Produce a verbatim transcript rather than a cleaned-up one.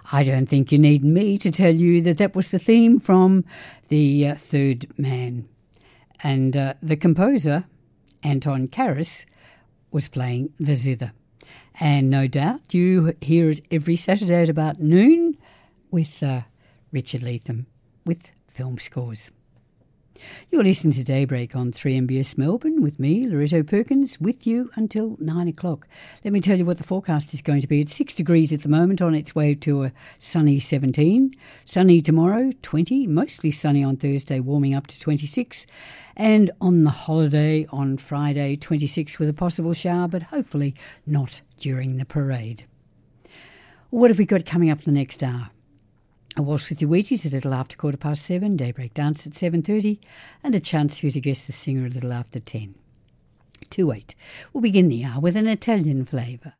I don't think you need me to tell you that that was the theme from The uh, Third Man. And uh, the composer, Anton Karas, was playing the zither. And no doubt you hear it every Saturday at about noon with uh, Richard Leatham with Film Scores. You're listening to Daybreak on three M B S Melbourne with me, Loretto Perkins, with you until nine o'clock. Let me tell you what the forecast is going to be. It's six degrees at the moment, on its way to a sunny seventeen. Sunny tomorrow, twenty. Mostly sunny on Thursday, warming up to twenty-six. And on the holiday on Friday, twenty-six with a possible shower, but hopefully not during the parade. What have we got coming up the next hour? A Waltz with Your Wheaties a little after quarter past seven, Daybreak Dance at seven thirty, and a chance for you to guess the singer a little after ten. two eight. We'll begin the hour with an Italian flavour.